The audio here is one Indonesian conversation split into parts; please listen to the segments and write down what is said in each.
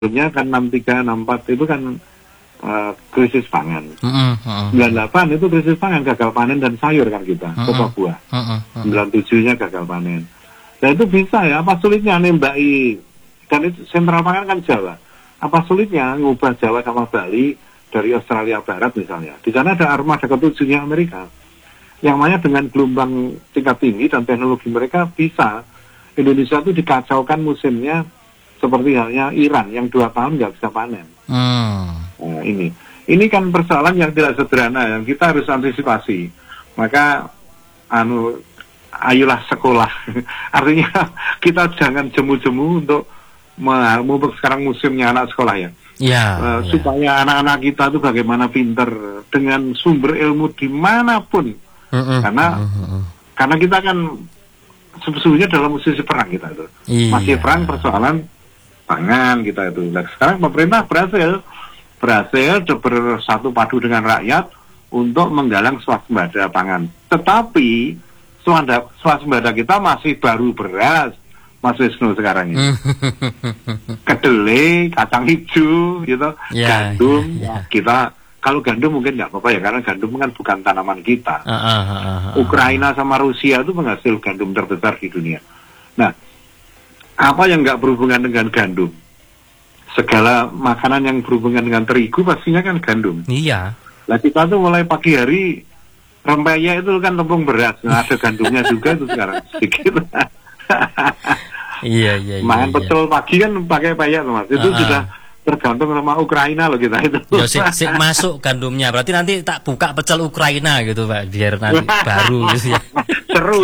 sebelumnya kan 63, 64 itu kan krisis pangan. 98 itu krisis pangan, gagal panen dan sayur kan kita, pokok buah. 97-nya gagal panen. Nah itu bisa ya, apa sulitnya nembaki, kan itu sentral pangan kan Jawa. Apa sulitnya ngubah Jawa sama Bali dari Australia Barat misalnya. Di sana ada armada ketujuhnya Amerika. Yang mana dengan gelombang tingkat tinggi dan teknologi mereka bisa Indonesia itu dikacaukan musimnya seperti halnya Iran yang 2 tahun nggak bisa panen. Nah, ini kan persoalan yang tidak sederhana yang kita harus antisipasi. Maka ayolah sekolah. Artinya kita jangan jemu-jemu untuk mumpung sekarang musimnya anak sekolah ya. Supaya anak-anak kita itu bagaimana pinter dengan sumber ilmu dimanapun. Karena kita kan sebetulnya dalam posisi perang kita itu. Masih perang persoalan pangan kita itu. Nah, sekarang pemerintah berhasil bersatu padu dengan rakyat untuk menggalang swasembada pangan. Tetapi swasembada kita masih baru beras, Mas Wisnu sekarang ini. Kedelai, kacang hijau, gitu, gandum. Kita kalau gandum mungkin nggak apa-apa ya, karena gandum kan bukan tanaman kita. Ukraina sama Rusia itu penghasil gandum terbesar di dunia. Nah, apa yang nggak berhubungan dengan gandum? Segala makanan yang berhubungan dengan terigu pastinya kan gandum. Iya. Nah kita tuh mulai pagi hari rempeyek itu kan tepung beras, nah, ada gandumnya juga itu sekarang sedikit. Iya. Makan pecel pagi kan pakai peyek Mas. Itu sudah tergantung sama Ukraina loh kita itu. Sik masuk gandumnya. Berarti nanti tak buka pecel Ukraina gitu Pak, biar nanti baru gitu ya. Seru.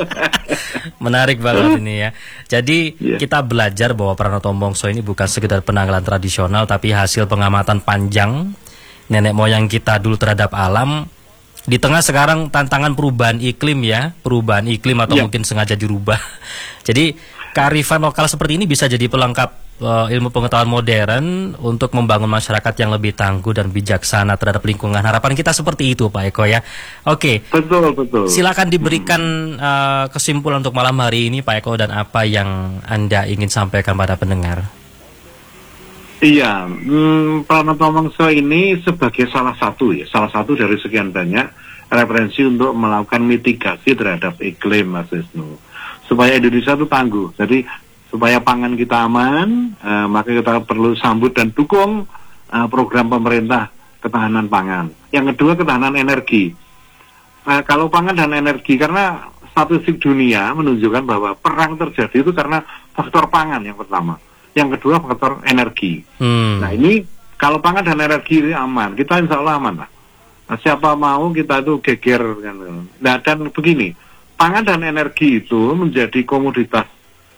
Menarik banget ini ya. Jadi kita belajar bahwa Pranoto Mongso ini bukan sekedar penanggalan tradisional, tapi hasil pengamatan panjang nenek moyang kita dulu terhadap alam. Di tengah sekarang tantangan perubahan iklim ya, perubahan iklim atau mungkin sengaja dirubah. Jadi kearifan lokal seperti ini bisa jadi pelengkap ilmu pengetahuan modern untuk membangun masyarakat yang lebih tangguh dan bijaksana terhadap lingkungan. Harapan kita seperti itu Pak Eko ya. Oke. Betul. Silakan diberikan kesimpulan untuk malam hari ini Pak Eko dan apa yang Anda ingin sampaikan pada pendengar. Iya, Pranoto Mongso ini sebagai salah satu dari sekian banyak referensi untuk melakukan mitigasi terhadap iklim Mas Wisnu. Supaya Indonesia itu tangguh. Jadi supaya pangan kita aman, maka kita perlu sambut dan dukung program pemerintah ketahanan pangan. Yang kedua ketahanan energi. Kalau pangan dan energi, karena statistik dunia menunjukkan bahwa perang terjadi itu karena faktor pangan yang pertama. Yang kedua faktor energi. Nah ini kalau pangan dan energi ini aman, kita insya Allah aman lah. Nah, siapa mau kita itu geger kan. Nah dan begini, pangan dan energi itu menjadi komoditas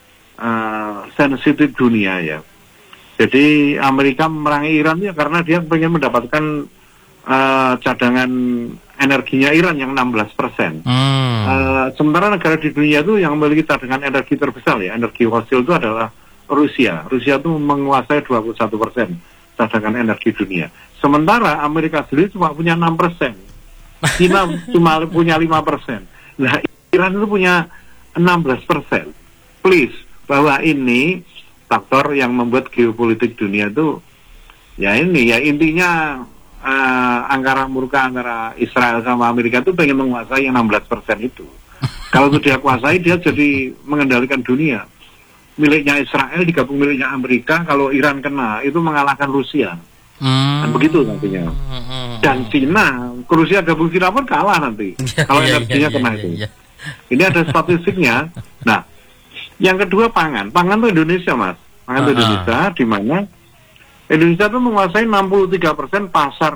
sensitif dunia ya. Jadi Amerika memerangi Iran ya karena dia ingin mendapatkan cadangan energinya Iran yang 16%. Sementara negara di dunia itu yang memiliki cadangan energi terbesar ya, energi fosil itu adalah Rusia. Rusia itu menguasai 21% cadangan energi dunia. Sementara Amerika sendiri cuma punya 6%. China cuma punya 5%. Nah, Iran itu punya 16%. Please, bahwa ini faktor yang membuat geopolitik dunia itu ya ini ya intinya angkara murka antara Israel sama Amerika itu pengen menguasai yang 16% itu. Kalau itu dia kuasai, dia jadi mengendalikan dunia. Miliknya Israel digabung miliknya Amerika, kalau Iran kena itu mengalahkan Rusia. Dan begitu nantinya. Dan Cina, Rusia gabung Cina pun kalah nanti. Kalau energinya kena itu. Ini ada statistiknya. Nah, yang kedua pangan itu Indonesia Mas. Pangan itu Indonesia, di mana Indonesia itu menguasai 63% pasar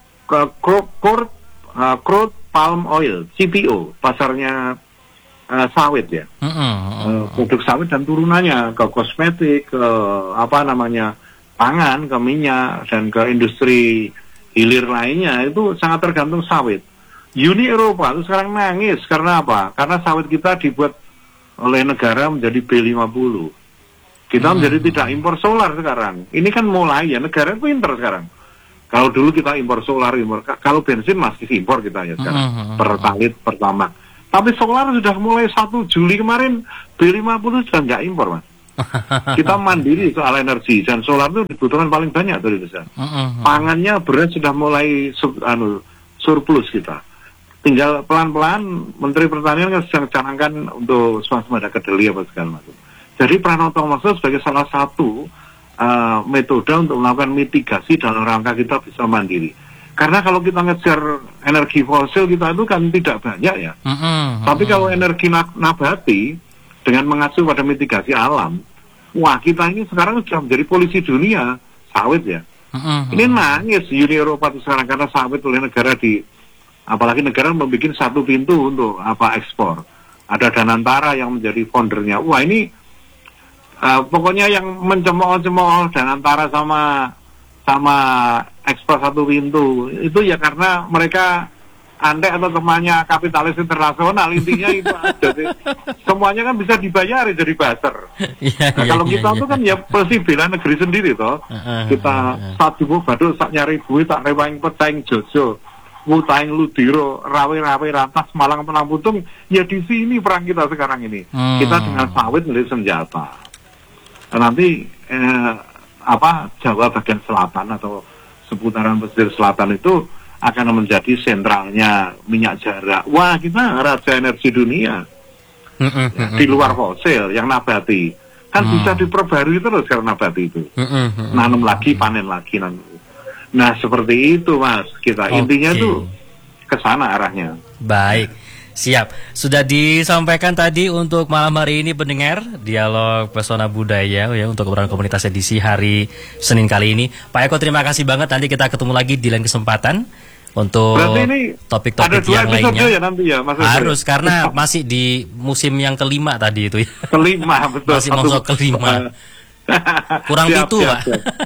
crude palm oil, CPO, pasarnya sawit ya, produk sawit dan turunannya ke kosmetik, ke pangan, ke minyak dan ke industri hilir lainnya itu sangat tergantung sawit. Uni Eropa itu sekarang nangis karena apa? Karena sawit kita dibuat oleh negara menjadi B50. Kita menjadi tidak impor solar sekarang. Ini kan mulai ya, negara pinter sekarang. Kalau dulu kita impor solar, kalau bensin masih impor kita ya sekarang, pertalit, pertamax. Tapi solar sudah mulai 1 Juli kemarin B50 sudah nggak impor Mas. Kita mandiri soal energi, dan solar itu dibutuhkan paling banyak tuh di desa. Pangannya beras sudah mulai surplus kita. Tinggal pelan-pelan Menteri Pertanian kan sedang canangkan untuk swasembada kedelai apa segala macam. Jadi Pranoto maksud sebagai salah satu metode untuk melakukan mitigasi dalam rangka kita bisa mandiri. Karena kalau kita ngejar energi fosil kita itu kan tidak banyak ya. Tapi kalau energi nabati dengan mengacu pada mitigasi alam, wah kita ini sekarang sudah menjadi polisi dunia sawit ya. Ini nangis Uni Eropa itu sekarang karena sawit oleh negara apalagi negara membuat satu pintu untuk ekspor. Ada Danantara yang menjadi foundernya. Wah ini pokoknya yang mencemooh Danantara sama ekspor satu pintu itu ya karena mereka andek atau temannya kapitalis internasional, intinya itu aja sih. Semuanya kan bisa dibayari jadi barter. Kalau kita tuh kan ya pasti bela negeri sendiri toh. Kita saat dibuh badut sak nyari duit tak rewaing peteng jojo ngutang ludiro rawe rantas Malang Penang Putung ya di sini perang kita sekarang ini. Kita dengan sawit menjadi senjata. Nanti Jawa bagian selatan atau seputaran pesisir selatan itu akan menjadi sentralnya minyak jarak. Wah kita raja energi dunia di luar fosil yang nabati kan bisa diperbarui terus karena nabati itu nanam lagi panen lagi. Nah seperti itu Mas kita intinya tuh ke sana arahnya. Baik. Siap, sudah disampaikan tadi untuk malam hari ini pendengar dialog pesona budaya ya untuk obrolan komunitas edisi hari Senin kali ini. Pak Eko terima kasih banget, nanti kita ketemu lagi di lain kesempatan untuk topik-topik yang lainnya. Ya nanti ya, harus karena masih di musim yang kelima tadi itu ya. Kelima betul. Masih masuk kelima. Kurang itu Pak.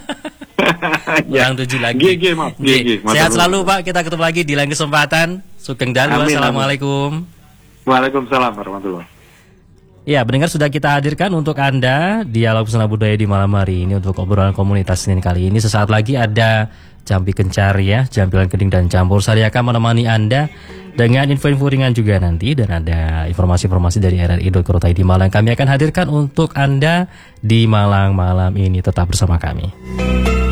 Kurang 7 lagi. Sehat selalu Pak, kita ketemu lagi di lain kesempatan. Sugeng Dalu, assalamualaikum. Waalaikumsalam warahmatullahi. Ya, pendengar sudah kita hadirkan untuk Anda dialog pesona budaya di malam hari ini untuk obrolan komunitas Senin kali ini. Sesaat lagi ada Jampi Kencar ya, Jampilan Keding dan Campur Sari akan menemani Anda dengan info-info ringan juga nanti, dan ada informasi-informasi dari RRI.co.id Malang kami akan hadirkan untuk Anda di Malang malam ini. Tetap bersama kami.